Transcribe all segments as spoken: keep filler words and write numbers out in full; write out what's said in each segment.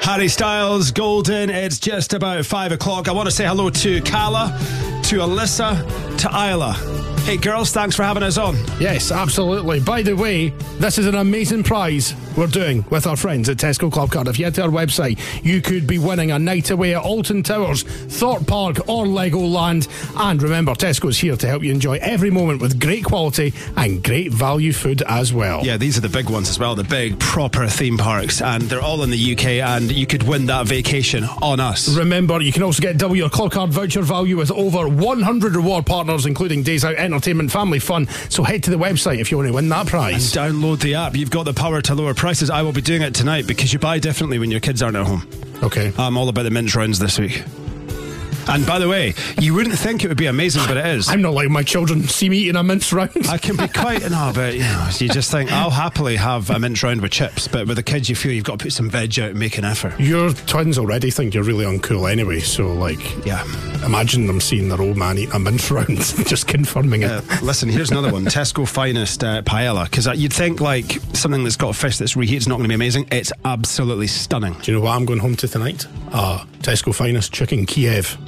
Harry Styles, Golden. It's just about five o'clock. I want to say hello to Kala, to Alyssa, to Isla. Hey girls, thanks for having us on. Yes, absolutely. By the way, this is an amazing prize we're doing with our friends at Tesco Club Card. If you head to our website, you could be winning a night away at Alton Towers, Thorpe Park or Legoland. And remember, Tesco's here to help you enjoy every moment with great quality and great value food as well. Yeah, these are the big ones as well, the big proper theme parks, and they're all in the U K, and you could win that vacation on us. Remember, you can also get double your Club Card voucher value with over one hundred reward partners, including Days Out, Entertainment, Family Fun. So head to the website if you want to win that prize. And download the app. You've got the power to lower prices. I will be doing it tonight because you buy differently when your kids aren't at home. Okay. I'm all about the mince rounds this week. And by the way, you wouldn't think it would be amazing, but it is. I'm not letting my children see me eating a mince round. I can be quite, no, but you know, you just think, I'll happily have a mince round with chips, but with the kids you feel you've got to put some veg out and make an effort. Your twins already think you're really uncool anyway, so like, yeah, imagine them seeing their old man eat a mince round, just confirming it. Uh, listen, here's another one, Tesco Finest uh, Paella, because uh, you'd think like something that's got fish that's reheated is not going to be amazing. It's absolutely stunning. Do you know what I'm going home to tonight? Uh, Tesco Finest Chicken Kiev.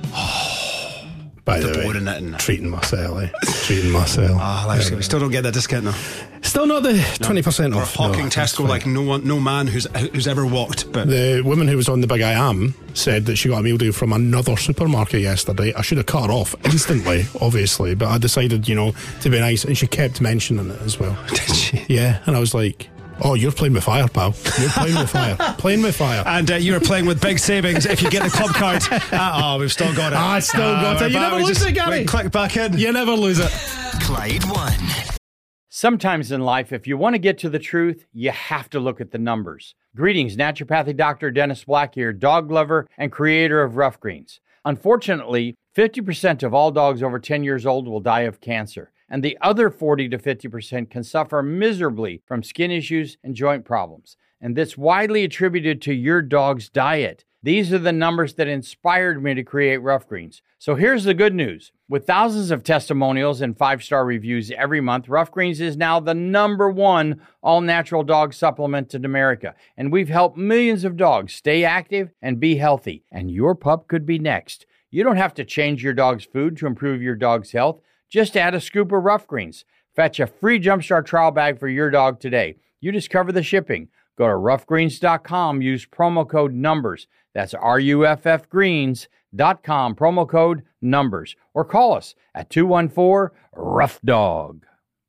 By the, the way, in it, treating myself, eh? treating myself. Ah, oh, life's good. We still don't get that discount though. Still not the twenty percent no. off. We're hawking no, Tesco like no one, no man who's who's ever walked. But the woman who was on the Big I Am said that she got a meal deal from another supermarket yesterday. I should have cut her off instantly, obviously, but I decided, you know, to be nice, and she kept mentioning it as well. Did she? Yeah, and I was like, oh, you're playing with fire, pal. You're playing with fire. Playing with fire. And uh, you were playing with big savings if you get the club card. Uh, oh, we've still got it. I still uh, got it. You never lose it, Gary. Click back in. You never lose it. Clyde One. Sometimes in life, if you want to get to the truth, you have to look at the numbers. Greetings, naturopathic doctor Dennis Black here, dog lover and creator of Rough Greens. Unfortunately, fifty percent of all dogs over ten years old will die of cancer, and the other forty to fifty percent can suffer miserably from skin issues and joint problems. And this widely attributed to your dog's diet. These are the numbers that inspired me to create Rough Greens. So here's the good news. With thousands of testimonials and five-star reviews every month, Rough Greens is now the number one all-natural dog supplement in America. And we've helped millions of dogs stay active and be healthy. And your pup could be next. You don't have to change your dog's food to improve your dog's health. Just add a scoop of Rough Greens. Fetch a free Jumpstart trial bag for your dog today. You just cover the shipping. Go to rough greens dot com. Use promo code NUMBERS. That's R U F F greens dot com. Promo code NUMBERS. Or call us at two one four, rough dog.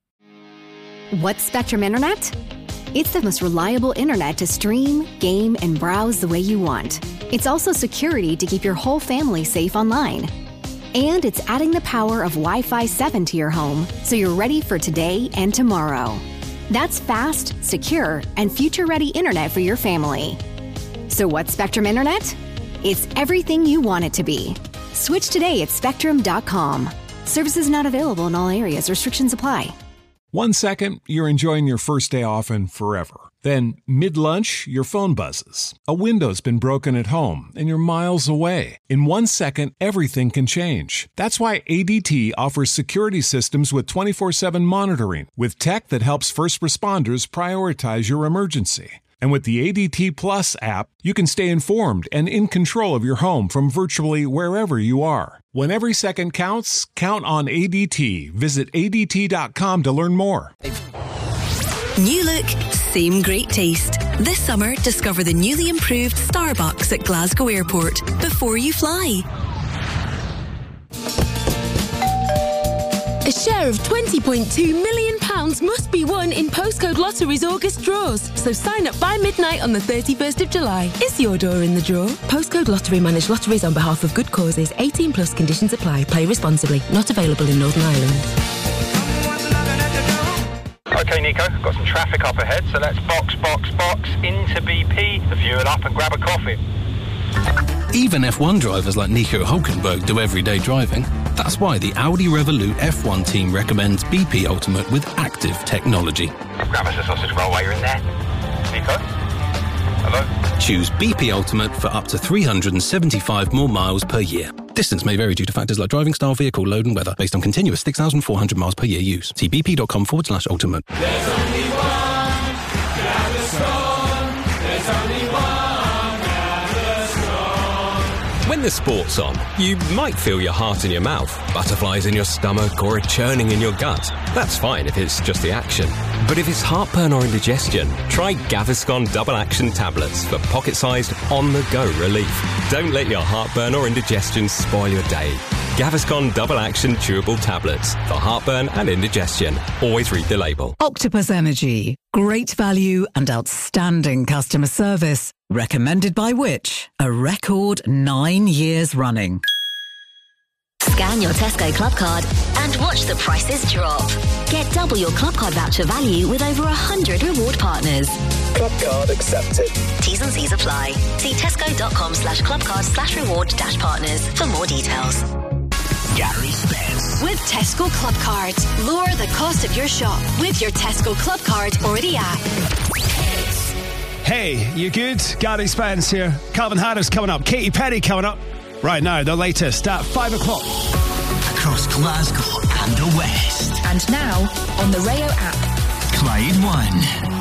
What's Spectrum Internet? It's the most reliable internet to stream, game, and browse the way you want. It's also security to keep your whole family safe online. And it's adding the power of Wi-Fi seven to your home so you're ready for today and tomorrow. That's fast, secure, and future-ready internet for your family. So what's Spectrum Internet? It's everything you want it to be. Switch today at spectrum dot com. Services not available in all areas. Restrictions apply. One second, you're enjoying your first day off and forever. Then, mid-lunch, your phone buzzes. A window's been broken at home, and you're miles away. In one second, everything can change. That's why A D T offers security systems with twenty-four seven monitoring, with tech that helps first responders prioritize your emergency. And with the A D T Plus app, you can stay informed and in control of your home from virtually wherever you are. When every second counts, count on A D T. Visit A D T dot com to learn more. New look, same great taste. This summer, discover the newly improved Starbucks at Glasgow Airport before you fly. A share of twenty point two million pounds must be won in Postcode Lottery's August draws. So sign up by midnight on the thirty-first of July. Is your door in the draw? Postcode Lottery manage lotteries on behalf of good causes. eighteen plus conditions apply. Play responsibly. Not available in Northern Ireland. Okay, Nico, got some traffic up ahead, so let's box, box, box into B P, fuel up and grab a coffee. Even F one drivers like Nico Hulkenberg do everyday driving. That's why the Audi Revolut F one team recommends B P Ultimate with active technology. Grab us a sausage roll while you're in there. Nico? Hello? Choose B P Ultimate for up to three hundred seventy-five more miles per year. Distance may vary due to factors like driving style, vehicle, load and weather, based on continuous six thousand four hundred miles per year use. See bp.com forward slash ultimate. There's only one, gather strong. There's only one, When the sport's on, you might feel your heart in your mouth, butterflies in your stomach, or a churning in your gut. That's fine if it's just the action. But if it's heartburn or indigestion, try Gaviscon Double Action Tablets for pocket-sized, on-the-go relief. Don't let your heartburn or indigestion spoil your day. Gaviscon Double Action Chewable Tablets for heartburn and indigestion. Always read the label. Octopus Energy. Great value and outstanding customer service. Recommended by which? A record nine years running. Scan your Tesco Club Card and watch the prices drop. Get double your Club Card voucher value with over one hundred reward partners. Club Card accepted. T's and C's apply. See tesco.com slash clubcard slash reward dash partners for more details. Gary Spence. With Tesco Club Card. Lower the cost of your shop with your Tesco Club Card or the app. Hey, you good? Gary Spence here. Calvin Harris coming up. Katy Perry coming up. Right now, the latest at five o'clock. Across Glasgow and the West. And now, on the Rayo app. Clyde One.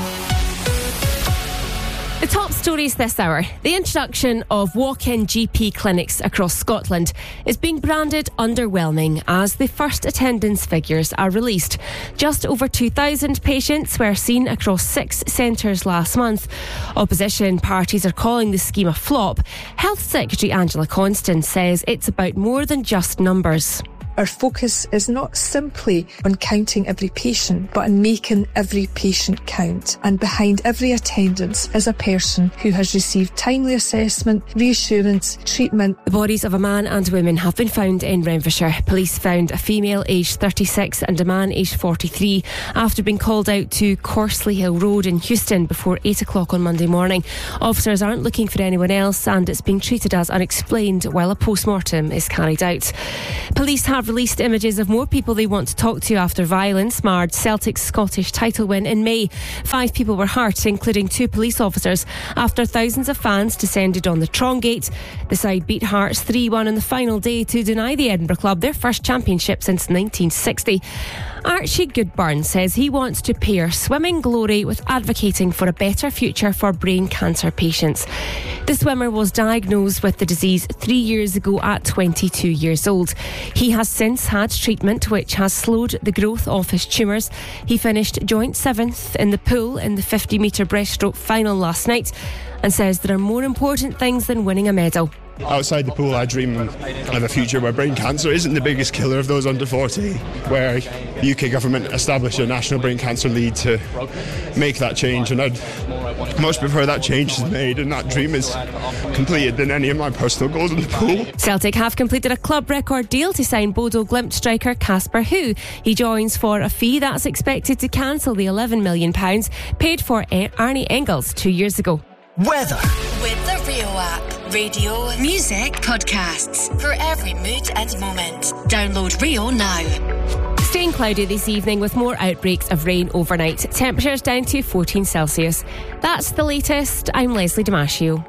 The top stories this hour. The introduction of walk-in G P clinics across Scotland is being branded underwhelming as the first attendance figures are released. Just over two thousand patients were seen across six centres last month. Opposition parties are calling the scheme a flop. Health Secretary Angela Constant says it's about more than just numbers. Our focus is not simply on counting every patient, but on making every patient count. And behind every attendance is a person who has received timely assessment, reassurance, treatment. The bodies of a man and woman have been found in Renfrewshire. Police found a female aged thirty-six and a man aged forty-three after being called out to Corsley Hill Road in Houston before eight o'clock on Monday morning. Officers aren't looking for anyone else and it's being treated as unexplained while a post-mortem is carried out. Police have released images of more people they want to talk to after violence marred Celtic's Scottish title win in May. Five people were hurt, including two police officers, after thousands of fans descended on the Trongate. The side beat Hearts three one on the final day to deny the Edinburgh club their first championship since nineteen sixty. Archie Goodburn says he wants to pair swimming glory with advocating for a better future for brain cancer patients. The swimmer was diagnosed with the disease three years ago at twenty-two years old. He has since had treatment which has slowed the growth of his tumours. He finished joint seventh in the pool in the fifty metre breaststroke final last night and says there are more important things than winning a medal. Outside the pool, I dream of a future where brain cancer isn't the biggest killer of those under forty, where the U K government established a national brain cancer lead to make that change, and I'd much prefer that change is made and that dream is completed than any of my personal goals in the pool. Celtic have completed a club record deal to sign Bodo Glimt striker Casper Hu. He joins for a fee that's expected to cancel the eleven million pounds paid for Arnie Engels two years ago. Weather. With the Rio app. Radio, music, podcasts. For every mood and moment. Download Rio now. Staying cloudy this evening with more outbreaks of rain overnight. Temperatures down to fourteen Celsius. That's the latest. I'm Leslie Damasio.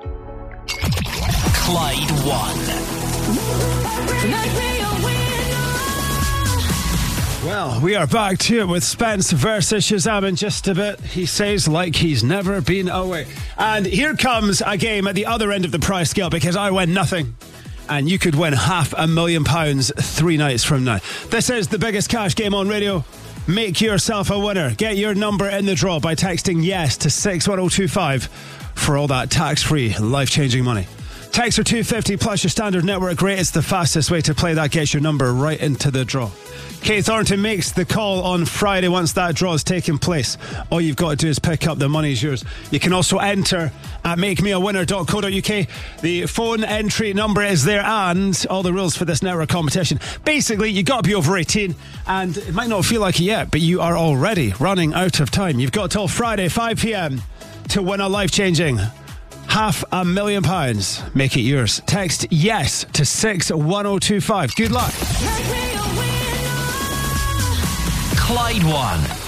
Clyde One. Well, we are back to it with Spence versus Shazam in just a bit. He says like he's never been away. And here comes a game at the other end of the price scale because I win nothing. And you could win half a million pounds three nights from now. This is the biggest cash game on radio. Make yourself a winner. Get your number in the draw by texting yes to six one oh two five for all that tax-free, life-changing money. Text for two fifty plus your standard network rate. It's the fastest way to play that. Gets your number right into the draw. Kate Thornton makes the call on Friday once that draw has taken place. All you've got to do is pick up. The money's yours. You can also enter at make me a winner dot co dot uk. The phone entry number is there and all the rules for this network competition. Basically, you've got to be over eighteen and it might not feel like it yet, but you are already running out of time. You've got till Friday, five p.m. to win a life-changing half a million pounds. Make it yours. Text yes to six one oh two five. Good luck. Clyde One.